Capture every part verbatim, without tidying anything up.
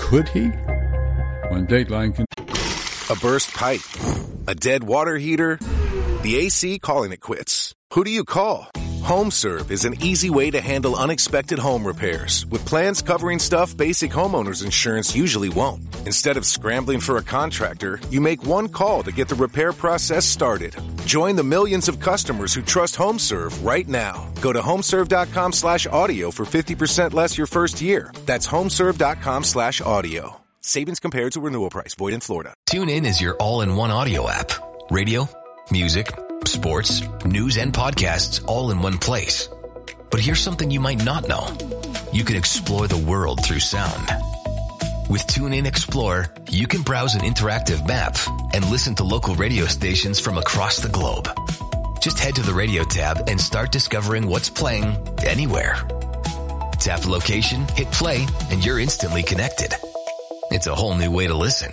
Could he? When Dateline can... A burst pipe. A dead water heater. The A C calling it quits. Who do you call? HomeServe is an easy way to handle unexpected home repairs with plans covering stuff basic homeowners insurance usually won't. Instead of scrambling for a contractor, you make one call to get the repair process started. Join the millions of customers who trust HomeServe right now. Go to homeserve.com slash audio for fifty percent less your first year. That's homeserve.com slash audio. Savings compared to renewal price. Void in Florida. TuneIn is your all-in-one audio app. Radio, music, sports, news, and podcasts all in one place. But here's something you might not know. You can explore the world through sound. With TuneIn Explorer, you can browse an interactive map and listen to local radio stations from across the globe. Just head to the radio tab and start discovering what's playing anywhere. Tap the location, hit play, and you're instantly connected. It's a whole new way to listen.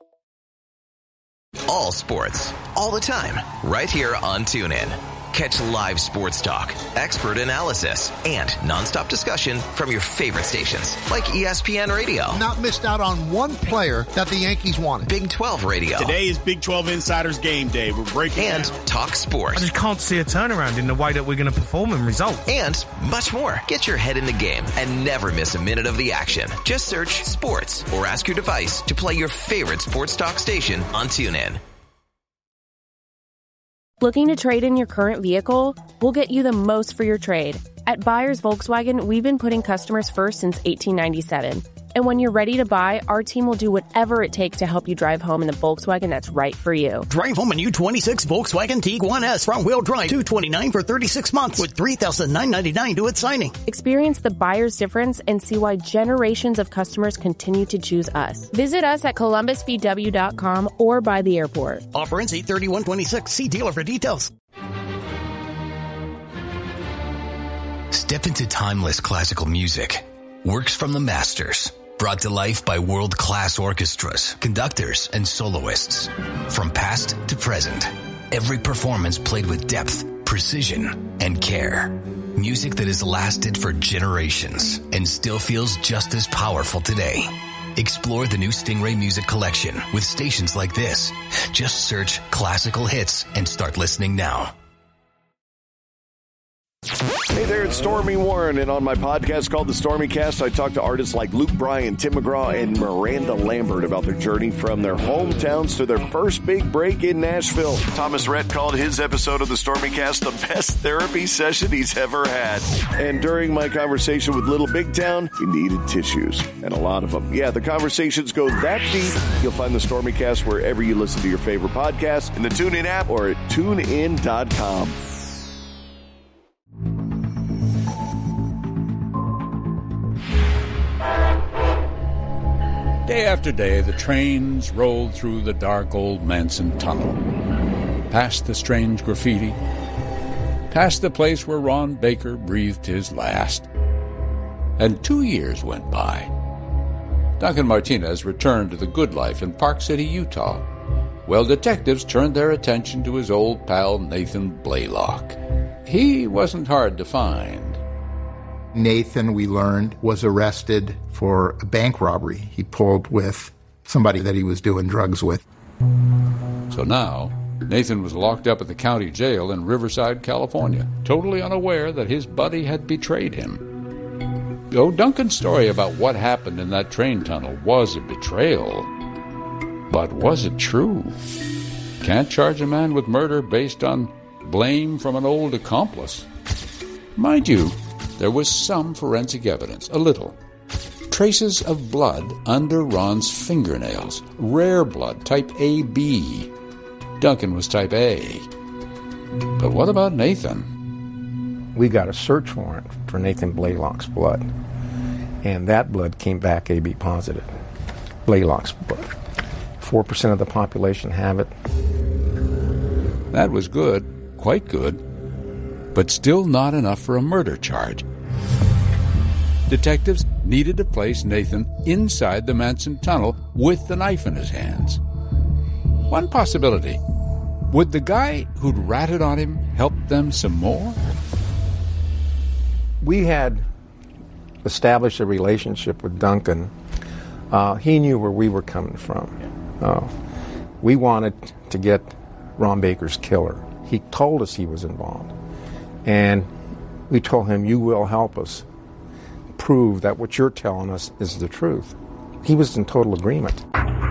All sports, all the time, right here on TuneIn. Catch live sports talk, expert analysis, and nonstop discussion from your favorite stations, like E S P N Radio. Not missed out on one player that the Yankees wanted. Big twelve Radio. Today is Big twelve Insiders Game Day. We're breaking And down. Talk Sports. I just can't see a turnaround in the way that we're going to perform and result. And much more. Get your head in the game and never miss a minute of the action. Just search sports or ask your device to play your favorite sports talk station on TuneIn. Looking to trade in your current vehicle? We'll get you the most for your trade. At Buyers Volkswagen, we've been putting customers first since eighteen ninety-seven. And when you're ready to buy, our team will do whatever it takes to help you drive home in the Volkswagen that's right for you. Drive home a new twenty-six Volkswagen Tiguan S front-wheel drive, two hundred twenty-nine dollars for thirty-six months with three thousand nine hundred ninety-nine dollars to its signing. Experience the buyer's difference and see why generations of customers continue to choose us. Visit us at columbus v w dot com or by the airport. Offer ends eight thirty-one twenty-six. See dealer for details. Step into timeless classical music. Works from the masters. Brought to life by world-class orchestras, conductors, and soloists. From past to present, every performance played with depth, precision, and care. Music that has lasted for generations and still feels just as powerful today. Explore the new Stingray Music Collection with stations like this. Just search classical hits and start listening now. Hey there, it's Stormy Warren, and on my podcast called The Stormy Cast, I talk to artists like Luke Bryan, Tim McGraw, and Miranda Lambert about their journey from their hometowns to their first big break in Nashville. Thomas Rhett called his episode of The Stormy Cast the best therapy session he's ever had. And during my conversation with Little Big Town, he needed tissues, and a lot of them. Yeah, the conversations go that deep. You'll find The Stormy Cast wherever you listen to your favorite podcast, in the TuneIn app or at tune in dot com. Day after day, the trains rolled through the dark old Manson tunnel, past the strange graffiti, past the place where Ron Baker breathed his last. And two years went by. Duncan Martinez returned to the good life in Park City, Utah. Well, detectives turned their attention to his old pal Nathan Blaylock. He wasn't hard to find. Nathan, we learned, was arrested for a bank robbery. He pulled with somebody that he was doing drugs with. So now, Nathan was locked up at the county jail in Riverside, California, totally unaware that his buddy had betrayed him. Oh, Duncan's story about what happened in that train tunnel was a betrayal. But was it true? Can't charge a man with murder based on blame from an old accomplice. Mind you, there was some forensic evidence, a little. Traces of blood under Ron's fingernails. Rare blood, type A B. Duncan was type A. But what about Nathan? We got a search warrant for Nathan Blaylock's blood. And that blood came back A B positive. Blaylock's blood. Four percent of the population have it. That was good, quite good. But still not enough for a murder charge. Detectives needed to place Nathan inside the Manson tunnel with the knife in his hands. One possibility. Would the guy who'd ratted on him help them some more? We had established a relationship with Duncan Uh, he knew where we were coming from. Uh, we wanted to get Ron Baker's killer. He told us he was involved. And we told him, you will help us prove that what you're telling us is the truth. He was in total agreement.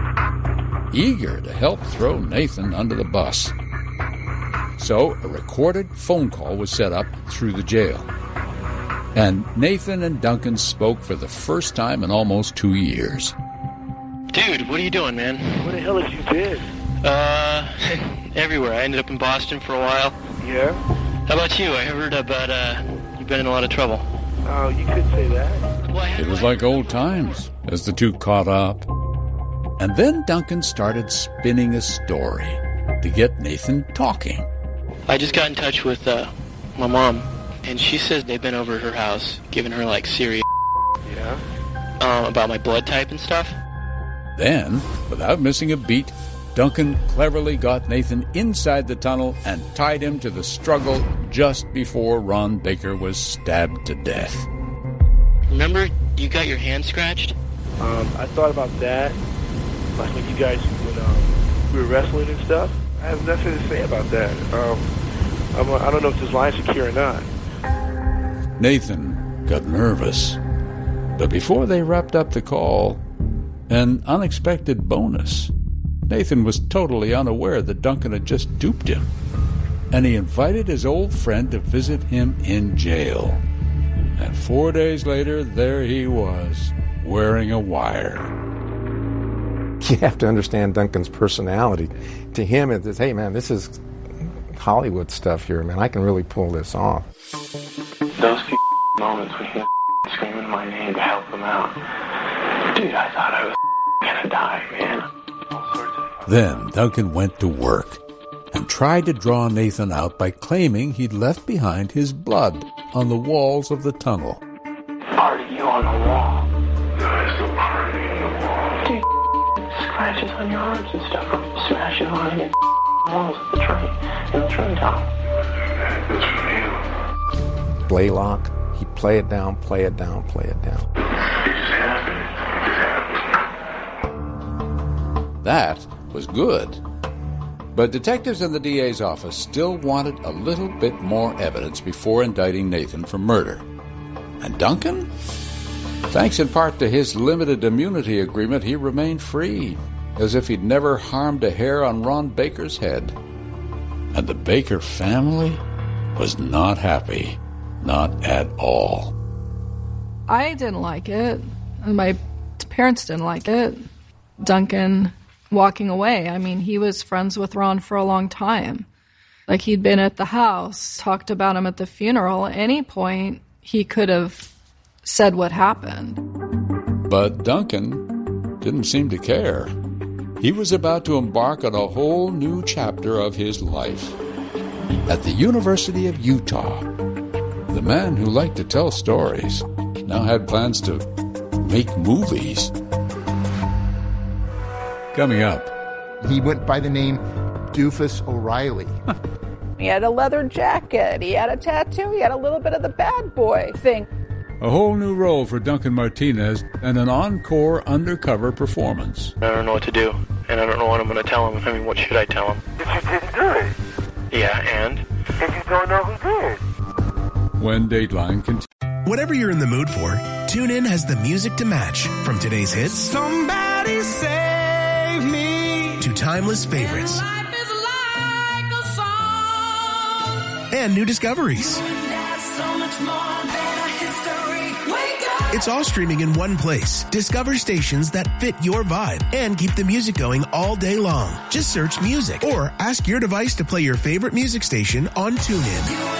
Eager to help throw Nathan under the bus. So a recorded phone call was set up through the jail. And Nathan and Duncan spoke for the first time in almost two years. Dude, what are you doing, man? Where the hell have you been? Uh, everywhere. I ended up in Boston for a while. Yeah? How about you? I heard about, uh, you've been in a lot of trouble. Oh, you could say that. It was like old times as the two caught up. And then Duncan started spinning a story to get Nathan talking. I just got in touch with, uh, my mom. And she says they've been over at her house, giving her, like, serious yeah? um, about my blood type and stuff. Then, without missing a beat, Duncan cleverly got Nathan inside the tunnel and tied him to the struggle just before Ron Baker was stabbed to death. Remember you got your hand scratched? Um, I thought about that. Like when you guys, when um, we were wrestling and stuff. I have nothing to say about that. Um, I'm, I don't know if this line's secure or not. Nathan got nervous. But before they wrapped up the call, an unexpected bonus. Nathan was totally unaware that Duncan had just duped him, and he invited his old friend to visit him in jail. And four days later, there he was, wearing a wire. You have to understand Duncan's personality. To him, it's, hey, man, this is Hollywood stuff here, man. I can really pull this off. Those few moments when he was screaming my name to help him out. Dude, I thought I was gonna die, man. Then Duncan went to work and tried to draw Nathan out by claiming he'd left behind his blood on the walls of the tunnel. Part of you on the wall. There's no part of me on the wall. Dude, scratches on your arms and stuff from smashing on against the walls of the train, in the train tunnel. That's from you. Blaylock, he'd play it down, play it down, play it down. It's happening. It's happening. That was good. But detectives in the D A's office still wanted a little bit more evidence before indicting Nathan for murder. And Duncan? Thanks in part to his limited immunity agreement, he remained free, as if he'd never harmed a hair on Ron Baker's head. And the Baker family was not happy. Not at all. I didn't like it. My parents didn't like it. Duncan walking away. I mean, he was friends with Ron for a long time. Like, he'd been at the house, talked about him at the funeral. At any point, he could have said what happened. But Duncan didn't seem to care. He was about to embark on a whole new chapter of his life. At the University of Utah, the man who liked to tell stories now had plans to make movies. Coming up. He went by the name Doofus O'Reilly. He had a leather jacket. He had a tattoo. He had a little bit of the bad boy thing. A whole new role for Duncan Martinez and an encore undercover performance. I don't know what to do, and I don't know what I'm going to tell him. I mean, what should I tell him? If you didn't do it. Yeah, and? And you don't know who did. When Dateline continues. Whatever you're in the mood for, TuneIn has the music to match. From today's hits, Somebody Save Me, to timeless favorites. And life is like a song. And new discoveries. So much more than a history. Wake up. It's all streaming in one place. Discover stations that fit your vibe and keep the music going all day long. Just search music or ask your device to play your favorite music station on TuneIn.